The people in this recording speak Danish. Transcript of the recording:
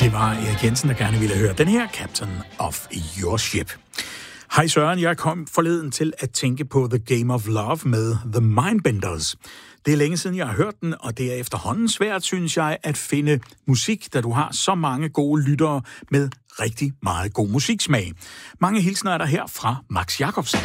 Det var Erik Jensen, der gerne ville høre den her Captain of Your Ship. Hej Søren, jeg kom forleden til at tænke på The Game of Love med The Mindbenders. Det er længe siden, jeg har hørt den, og det er efterhånden svært, synes jeg, at finde musik, da du har så mange gode lyttere med rigtig meget god musiksmag. Mange hilsner er der her fra Max Jacobsen.